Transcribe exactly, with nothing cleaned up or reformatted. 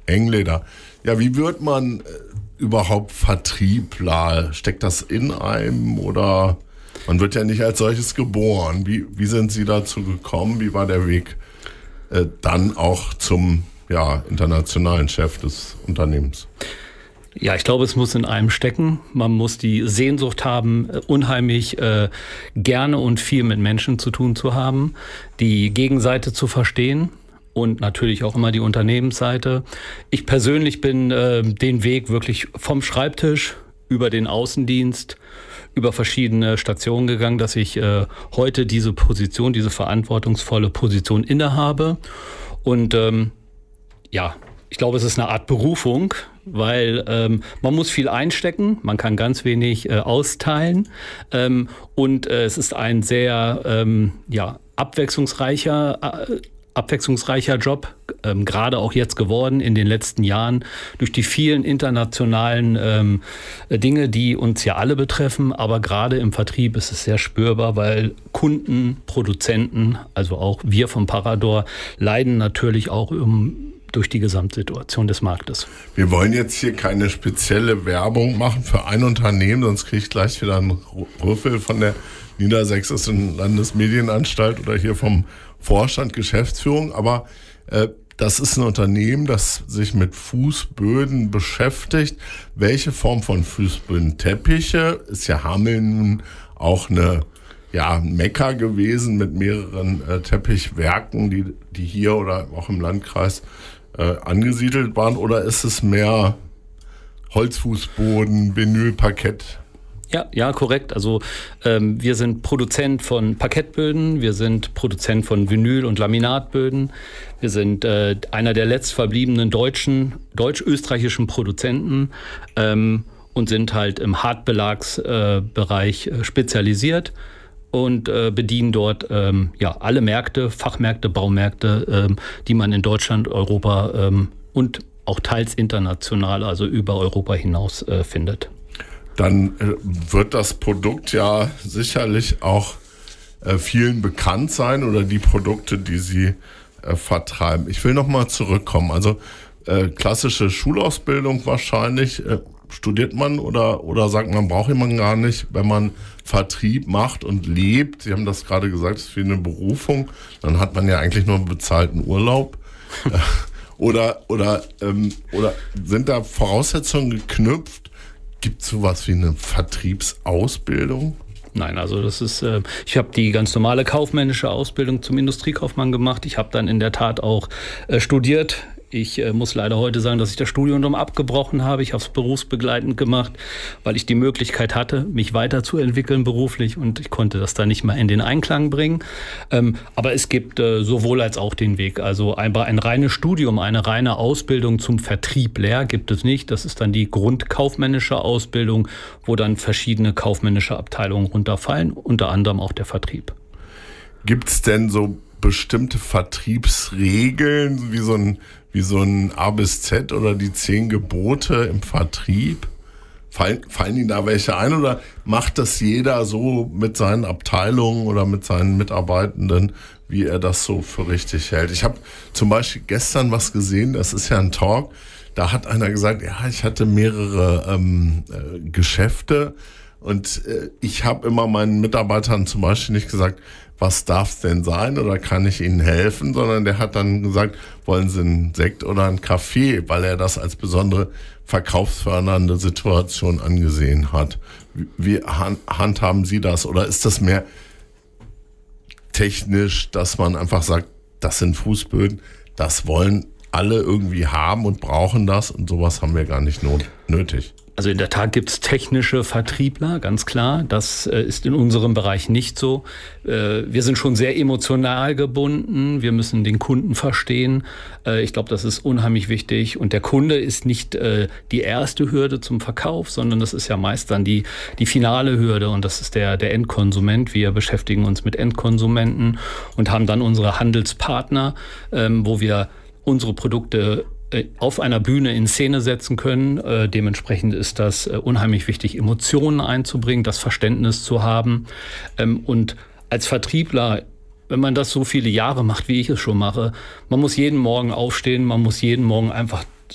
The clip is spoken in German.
Engleder. Ja, wie wird man überhaupt Vertriebler? Steckt das in einem oder man wird ja nicht als solches geboren? Wie, wie sind Sie dazu gekommen? Wie war der Weg äh, dann auch zum ja, internationalen Chef des Unternehmens? Ja, ich glaube, es muss in einem stecken. Man muss die Sehnsucht haben, unheimlich äh, gerne und viel mit Menschen zu tun zu haben, die Gegenseite zu verstehen. Und natürlich auch immer die Unternehmensseite. Ich persönlich bin äh, den Weg wirklich vom Schreibtisch über den Außendienst, über verschiedene Stationen gegangen, dass ich äh, heute diese Position, diese verantwortungsvolle Position innehabe. Und ähm, ja, ich glaube, es ist eine Art Berufung, weil ähm, man muss viel einstecken, man kann ganz wenig äh, austeilen. Ähm, und äh, es ist ein sehr ähm, ja, abwechslungsreicher äh, abwechslungsreicher Job, ähm, gerade auch jetzt geworden in den letzten Jahren durch die vielen internationalen ähm, Dinge, die uns ja alle betreffen. Aber gerade im Vertrieb ist es sehr spürbar, weil Kunden, Produzenten, also auch wir vom Parador, leiden natürlich auch um, durch die Gesamtsituation des Marktes. Wir wollen jetzt hier keine spezielle Werbung machen für ein Unternehmen, sonst kriege ich gleich wieder einen Rüffel von der Niedersächsischen Landesmedienanstalt oder hier vom Vorstand, Geschäftsführung, aber äh, das ist ein Unternehmen, das sich mit Fußböden beschäftigt. Welche Form von Fußböden? Teppiche? Ist ja Hameln nun auch eine ja, Mekka gewesen mit mehreren äh, Teppichwerken, die, die hier oder auch im Landkreis äh, angesiedelt waren? Oder ist es mehr Holzfußboden, Vinyl, Parkett? Ja, ja, korrekt. Also ähm, wir sind Produzent von Parkettböden, wir sind Produzent von Vinyl- und Laminatböden. Wir sind äh, einer der letztverbliebenen deutschen, deutsch-österreichischen Produzenten ähm, und sind halt im Hartbelagsbereich äh, spezialisiert und äh, bedienen dort ähm, ja, alle Märkte, Fachmärkte, Baumärkte, ähm, die man in Deutschland, Europa ähm, und auch teils international, also über Europa hinaus äh, findet. Dann äh, wird das Produkt ja sicherlich auch äh, vielen bekannt sein oder die Produkte, die Sie äh, vertreiben. Ich will nochmal zurückkommen. Also äh, klassische Schulausbildung wahrscheinlich. Äh, studiert man oder, oder sagt man, braucht man gar nicht, wenn man Vertrieb macht und lebt. Sie haben das gerade gesagt, es ist wie eine Berufung. Dann hat man ja eigentlich nur einen bezahlten Urlaub. äh, oder, oder, ähm, oder sind da Voraussetzungen geknüpft? Gibt es sowas wie eine Vertriebsausbildung? Nein, also das ist, äh, ich habe die ganz normale kaufmännische Ausbildung zum Industriekaufmann gemacht. Ich habe dann in der Tat auch äh, studiert. Ich äh, muss leider heute sagen, dass ich das Studium abgebrochen habe. Ich habe es berufsbegleitend gemacht, weil ich die Möglichkeit hatte, mich weiterzuentwickeln beruflich und ich konnte das dann nicht mehr in den Einklang bringen. Ähm, aber es gibt äh, sowohl als auch den Weg. Also ein, ein reines Studium, eine reine Ausbildung zum Vertriebler gibt es nicht. Das ist dann die grundkaufmännische Ausbildung, wo dann verschiedene kaufmännische Abteilungen runterfallen, unter anderem auch der Vertrieb. Gibt es denn so bestimmte Vertriebsregeln, wie so ein wie so ein A bis Z oder die zehn Gebote im Vertrieb? Fallen, fallen Ihnen da welche ein oder macht das jeder so mit seinen Abteilungen oder mit seinen Mitarbeitenden, wie er das so für richtig hält? Ich habe zum Beispiel gestern was gesehen, das ist ja ein Talk, da hat einer gesagt, ja, ich hatte mehrere ähm, äh, Geschäfte und äh, ich habe immer meinen Mitarbeitern zum Beispiel nicht gesagt, was darf es denn sein oder kann ich Ihnen helfen, sondern der hat dann gesagt, wollen Sie einen Sekt oder einen Kaffee, weil er das als besondere verkaufsfördernde Situation angesehen hat. Wie handhaben Sie das oder ist das mehr technisch, dass man einfach sagt, das sind Fußböden, das wollen alle irgendwie haben und brauchen das und sowas haben wir gar nicht not- nötig? Also in der Tat gibt es technische Vertriebler, ganz klar. Das äh, ist in unserem Bereich nicht so. Äh, wir sind schon sehr emotional gebunden. Wir müssen den Kunden verstehen. Äh, ich glaube, das ist unheimlich wichtig. Und der Kunde ist nicht äh, die erste Hürde zum Verkauf, sondern das ist ja meist dann die, die finale Hürde. Und das ist der, der Endkonsument. Wir beschäftigen uns mit Endkonsumenten und haben dann unsere Handelspartner, ähm, wo wir unsere Produkte auf einer Bühne in Szene setzen können. Äh, dementsprechend ist das äh, unheimlich wichtig, Emotionen einzubringen, das Verständnis zu haben. Ähm, und als Vertriebler, wenn man das so viele Jahre macht, wie ich es schon mache, man muss jeden Morgen aufstehen, man muss jeden Morgen einfach